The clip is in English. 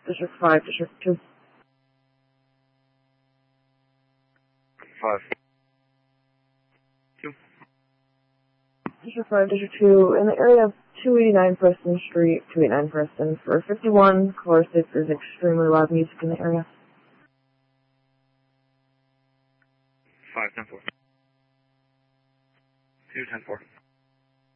District 5, District 2. 5. 2. District 5, District 2, in the area of 289 Preston Street, 289 Preston, for 51, Clarsic, there's extremely loud music in the area. 5, 10-4. 2, 10-4.